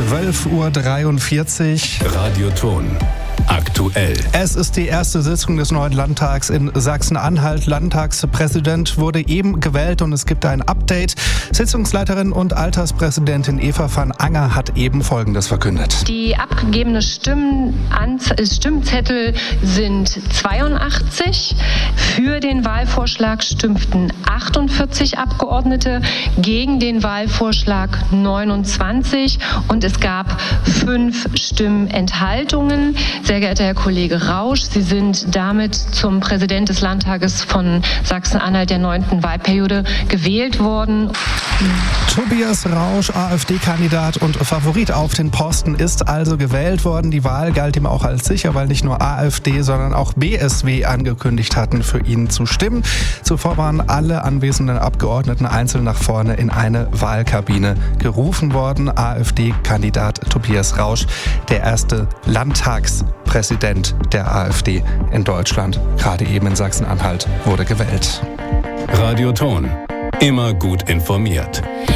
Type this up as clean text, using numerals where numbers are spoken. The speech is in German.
12:43 Uhr. Radioton. Aktuell. Es ist die erste Sitzung des neuen Landtags in Sachsen-Anhalt. Landtagspräsident wurde eben gewählt und es gibt ein Update. Sitzungsleiterin und Alterspräsidentin Eva van Anger hat eben Folgendes verkündet. Die abgegebenen Stimmzettel sind 82. Für den Wahlvorschlag stimmten 48 Abgeordnete, gegen den Wahlvorschlag 29 und es gab 5 Stimmenthaltungen. Sehr geehrter Herr Kollege Rausch, Sie sind damit zum Präsident des Landtages von Sachsen-Anhalt der 9. Wahlperiode gewählt worden. Tobias Rausch, AfD-Kandidat und Favorit auf den Posten, ist also gewählt worden. Die Wahl galt ihm auch als sicher, weil nicht nur AfD, sondern auch BSW angekündigt hatten, für ihn zu stimmen. Zuvor waren alle anwesenden Abgeordneten einzeln nach vorne in eine Wahlkabine gerufen worden. AfD-Kandidat Tobias Rausch, der erste Landtagspräsident der AfD in Deutschland, gerade eben in Sachsen-Anhalt, wurde gewählt. Radioton. Immer gut informiert.